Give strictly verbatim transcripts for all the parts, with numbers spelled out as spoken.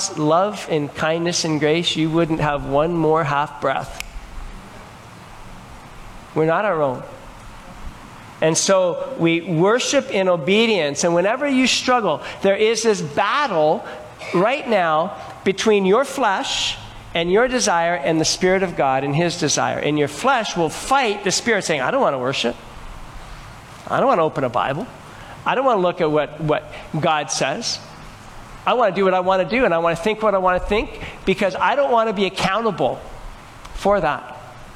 God's love and kindness and grace, you wouldn't have one more half breath. We're not our own. And so we worship in obedience. And whenever you struggle, there is this battle right now between your flesh and your desire and the Spirit of God and His desire. And your flesh will fight the Spirit saying, I don't want to worship. I don't want to open a Bible. I don't want to look at what, what God says. I want to do what I want to do, and I want to think what I want to think because I don't want to be accountable for that.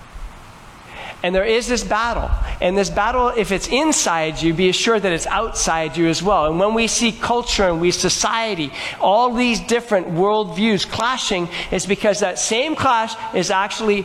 And there is this battle. And this battle, if it's inside you, be assured that it's outside you as well. And when we see culture and we society, all these different worldviews clashing, it's because that same clash is actually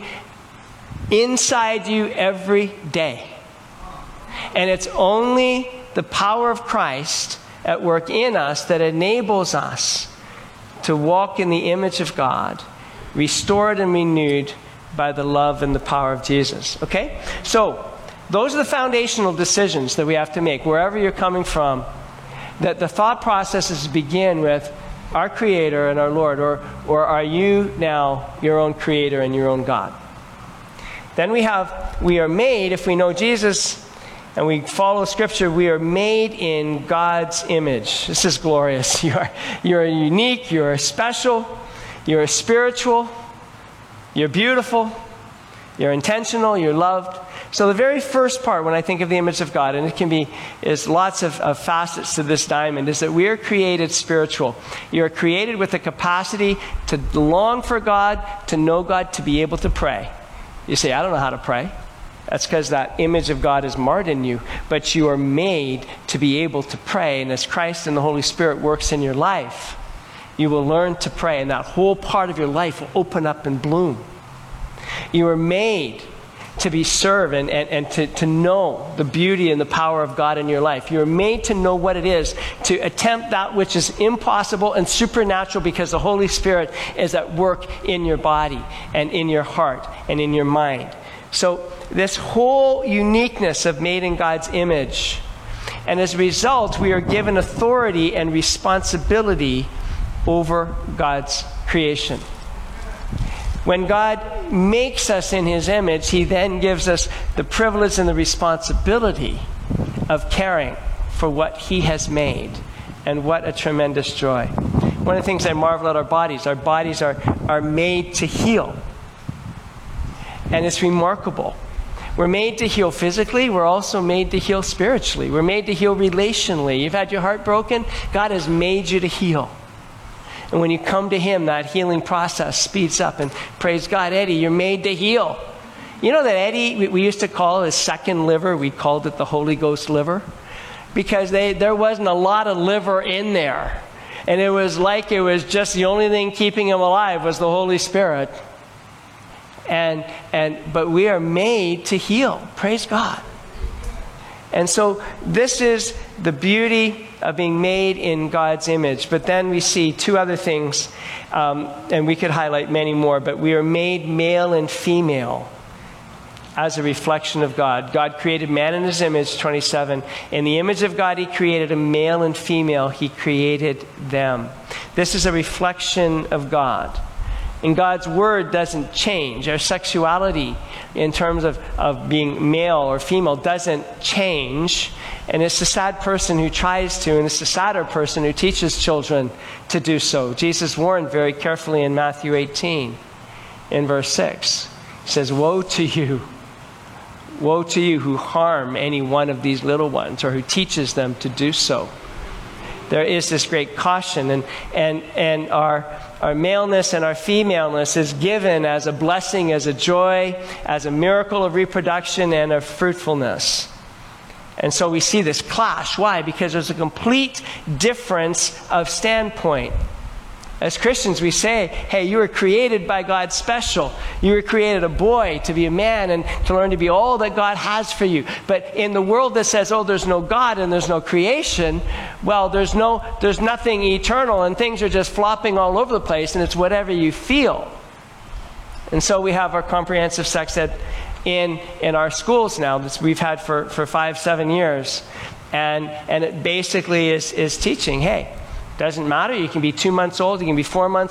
inside you every day. And it's only the power of Christ at work in us that enables us to walk in the image of God, restored and renewed by the love and the power of Jesus. Okay? So, those are the foundational decisions that we have to make, wherever you're coming from. That the thought processes begin with our Creator and our Lord, or, or are you now your own Creator and your own God? Then we have, we are made, if we know Jesus and we follow Scripture, we are made in God's image. This is glorious. You are, you're unique, you're special, you're spiritual, you're beautiful, you're intentional, you're loved. So the very first part when I think of the image of God, and it can be, is lots of, of facets to this diamond, is that we are created spiritual. You are created with the capacity to long for God, to know God, to be able to pray. You say, I don't know how to pray. That's because that image of God is marred in you. But you are made to be able to pray. And as Christ and the Holy Spirit works in your life, you will learn to pray. And that whole part of your life will open up and bloom. You are made to be served and, and, and to, to know the beauty and the power of God in your life. You are made to know what it is to attempt that which is impossible and supernatural because the Holy Spirit is at work in your body and in your heart and in your mind. So this whole uniqueness of made in God's image. And as a result, we are given authority and responsibility over God's creation. When God makes us in His image, He then gives us the privilege and the responsibility of caring for what He has made. And what a tremendous joy. One of the things I marvel at our bodies, our bodies are, are made to heal. And it's remarkable. We're made to heal physically. We're also made to heal spiritually. We're made to heal relationally. You've had your heart broken. God has made you to heal. And when you come to Him, that healing process speeds up. And praise God, Eddie, you're made to heal. You know that Eddie, we, we used to call his second liver, we called it the Holy Ghost liver. Because they, there wasn't a lot of liver in there. And it was like it was just the only thing keeping him alive was the Holy Spirit. And, and, but we are made to heal. Praise God. And so this is the beauty of being made in God's image. But then we see two other things, um, and we could highlight many more, but we are made male and female as a reflection of God. God created man in His image, twenty-seven. In the image of God, He created a male and female. He created them. This is a reflection of God. And God's word doesn't change. Our sexuality in terms of, of being male or female doesn't change. And it's the sad person who tries to, and it's the sadder person who teaches children to do so. Jesus warned very carefully in Matthew eighteen, in verse six. He says, woe to you. Woe to you who harm any one of these little ones, or who teaches them to do so. There is this great caution, and, and, and our, our maleness and our femaleness is given as a blessing, as a joy, as a miracle of reproduction and of fruitfulness. And so we see this clash. Why? Because there's a complete difference of standpoint. As Christians, we say, hey, you were created by God special. You were created a boy to be a man and to learn to be all that God has for you. But in the world that says, oh, there's no God and there's no creation, well, there's no, there's nothing eternal and things are just flopping all over the place and it's whatever you feel. And so we have our comprehensive sex ed in, in our schools now that we've had for, for five, seven years. And, and it basically is, is teaching, hey, doesn't matter. You can be two months old. You can be four months